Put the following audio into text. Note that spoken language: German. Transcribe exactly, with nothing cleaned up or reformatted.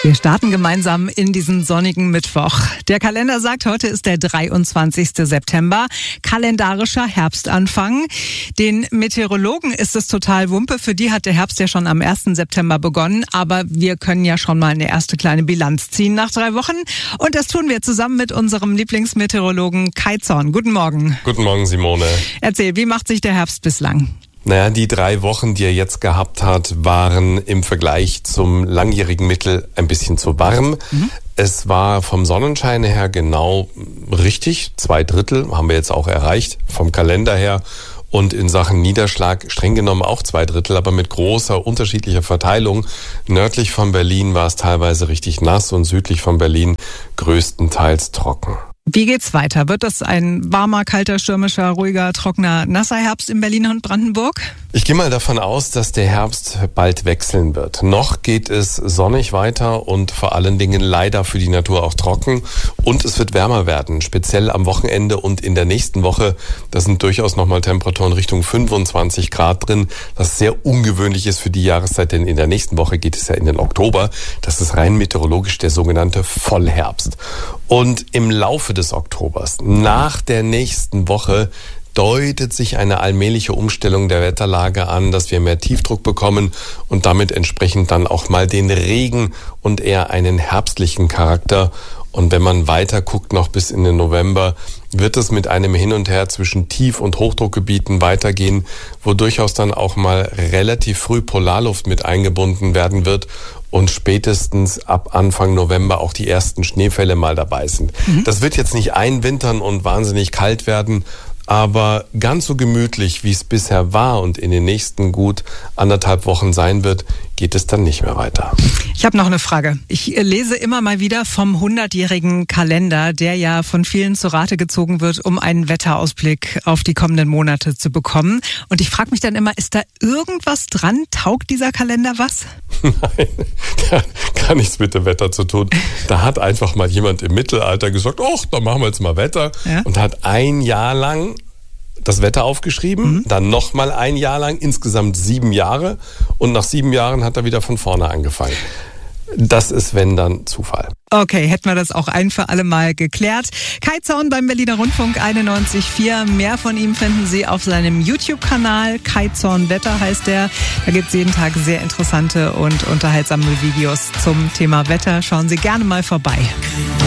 Wir starten gemeinsam in diesen sonnigen Mittwoch. Der Kalender sagt, heute ist der dreiundzwanzigste September, kalendarischer Herbstanfang. Den Meteorologen ist es total Wumpe, für die hat der Herbst ja schon am ersten September begonnen, aber wir können ja schon mal eine erste kleine Bilanz ziehen nach drei Wochen. Und das tun wir zusammen mit unserem Lieblingsmeteorologen Kai Zorn. Guten Morgen. Guten Morgen, Simone. Erzähl, wie macht sich der Herbst bislang? Naja, die drei Wochen, die er jetzt gehabt hat, waren im Vergleich zum langjährigen Mittel ein bisschen zu warm. Mhm. Es war vom Sonnenschein her genau richtig. Zwei Drittel haben wir jetzt auch erreicht vom Kalender her. Und in Sachen Niederschlag streng genommen auch zwei Drittel, aber mit großer unterschiedlicher Verteilung. Nördlich von Berlin war es teilweise richtig nass und südlich von Berlin größtenteils trocken. Wie geht's weiter? Wird das ein warmer, kalter, stürmischer, ruhiger, trockener, nasser Herbst in Berlin und Brandenburg? Ich gehe mal davon aus, dass der Herbst bald wechseln wird. Noch geht es sonnig weiter und vor allen Dingen leider für die Natur auch trocken. Und es wird wärmer werden, speziell am Wochenende und in der nächsten Woche. Da sind durchaus nochmal Temperaturen Richtung fünfundzwanzig Grad drin, was sehr ungewöhnlich ist für die Jahreszeit, denn in der nächsten Woche geht es ja in den Oktober. Das ist rein meteorologisch der sogenannte Vollherbst. Und im Laufe des Oktobers, nach der nächsten Woche, deutet sich eine allmähliche Umstellung der Wetterlage an, dass wir mehr Tiefdruck bekommen und damit entsprechend dann auch mal den Regen und eher einen herbstlichen Charakter. Und wenn man weiter guckt, noch bis in den November, wird es mit einem Hin und Her zwischen Tief- und Hochdruckgebieten weitergehen, wo durchaus dann auch mal relativ früh Polarluft mit eingebunden werden wird und spätestens ab Anfang November auch die ersten Schneefälle mal dabei sind. Mhm. Das wird jetzt nicht einwintern und wahnsinnig kalt werden, aber ganz so gemütlich, wie es bisher war und in den nächsten gut anderthalb Wochen sein wird, geht es dann nicht mehr weiter. Ich habe noch eine Frage. Ich lese immer mal wieder vom hundertjährigen Kalender, der ja von vielen zu Rate gezogen wird, um einen Wetterausblick auf die kommenden Monate zu bekommen. Und ich frage mich dann immer, ist da irgendwas dran? Taugt dieser Kalender was? Nein, der hat gar nichts mit dem Wetter zu tun. Da hat einfach mal jemand im Mittelalter gesagt, ach, dann machen wir jetzt mal Wetter. Ja? Und hat ein Jahr lang das Wetter aufgeschrieben, mhm. dann nochmal ein Jahr lang, insgesamt sieben Jahre. Und nach sieben Jahren hat er wieder von vorne angefangen. Das ist, wenn dann, Zufall. Okay, hätten wir das auch ein für alle Mal geklärt. Kai Zorn beim Berliner Rundfunk einundneunzig Komma vier. Mehr von ihm finden Sie auf seinem YouTube-Kanal. Kai Zorn Wetter heißt der. Da gibt es jeden Tag sehr interessante und unterhaltsame Videos zum Thema Wetter. Schauen Sie gerne mal vorbei.